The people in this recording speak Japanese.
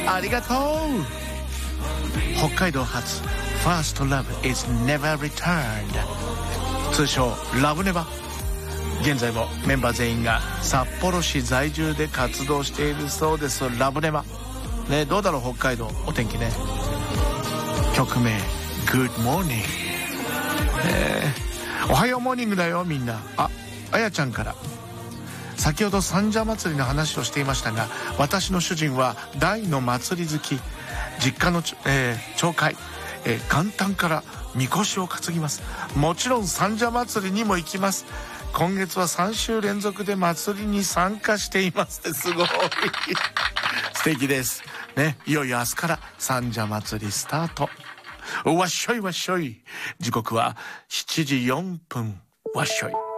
ありがとう。北海道発 First Love is Never Returned、 通称ラブネバ。現在もメンバー全員が札幌市在住で活動しているそうです。ラブネバね、どうだろう北海道お天気ね。曲名 Good Morning、おはようモーニングだよみんな。あやちゃんから、先ほど三社祭りの話をしていましたが、私の主人は大の祭り好き。実家の、町会、元旦からみこしを担ぎます。もちろん三社祭りにも行きます。今月は3週連続で祭りに参加していますって、すごい素敵ですね。いよいよ明日から三社祭りスタート。わっしょいわっしょい。時刻は7時4分。わっしょい。